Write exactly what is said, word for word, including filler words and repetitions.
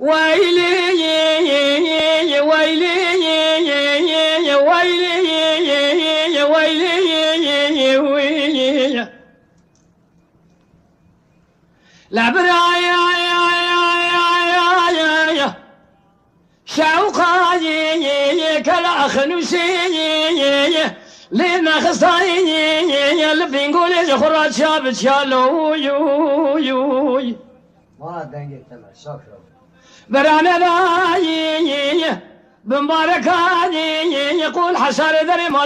ويلي ويلي ويلي ويلي ويلي لا برايا يا يا يا يا يا شوقي كلا خنوسي لما خصايني اللي بنقول يا خرات شاب تشالو يو يو ما دنگه تمام شكرا برانا باي بمباركاني يقول حسار ذري